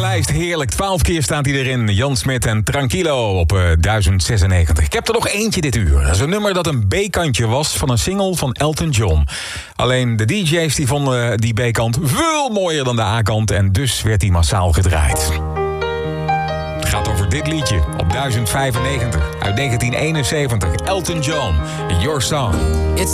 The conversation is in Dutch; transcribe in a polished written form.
lijst. Heerlijk. 12 keer staat hij erin. Jan Smit en Tranquilo op 1096. Ik heb er nog eentje dit uur. Dat is een nummer dat een B-kantje was van een single van Elton John. Alleen de DJ's die vonden die B-kant veel mooier dan de A-kant. En dus werd die massaal gedraaid. Het gaat over dit liedje op 1095 uit 1971. Elton John, Your Song.